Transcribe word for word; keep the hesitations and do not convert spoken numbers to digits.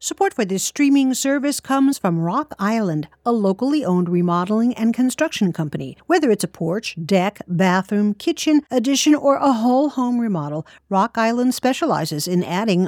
Support for this streaming service comes from Rock Island, a locally owned remodeling and construction company. Whether it's a porch, deck, bathroom, kitchen, addition, or a whole home remodel, Rock Island specializes in adding